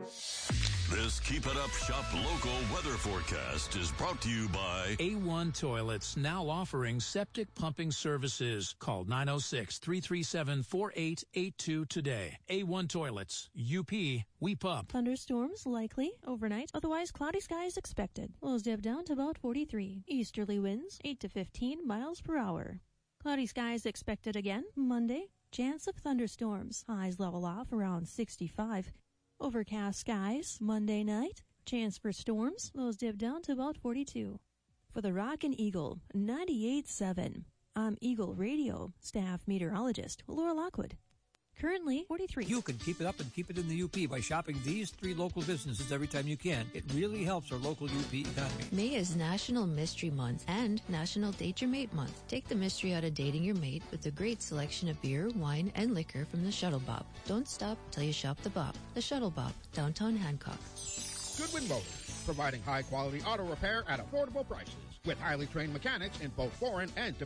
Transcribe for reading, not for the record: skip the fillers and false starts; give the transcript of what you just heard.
This Keep It Up Shop local weather forecast is brought to you by A1 Toilets, now offering septic pumping services. Call 906-337-4882 today. A1 Toilets, UP, we pump. Thunderstorms likely overnight, otherwise cloudy skies expected. Lows dip down to about 43. Easterly winds 8 to 15 miles per hour. Cloudy skies expected again Monday. Chance of thunderstorms. Highs level off around 65. Overcast skies Monday night. Chance for storms. Lows dip down to about 42. For the Rockin' Eagle 98.7, I'm Eagle Radio staff meteorologist Laura Lockwood. Currently 43. You can keep it up and keep it in the UP by shopping these 3 local businesses every time you can. It really helps our local UP economy. May is National Mystery Month and National Date Your Mate Month. Take the mystery out of dating your mate with a great selection of beer, wine, and liquor from the Shuttle Bop. Don't stop till you shop the Bop. The Shuttle Bop, downtown Hancock. Goodwin Motors, providing high-quality auto repair at affordable prices with highly trained mechanics in both foreign and domestic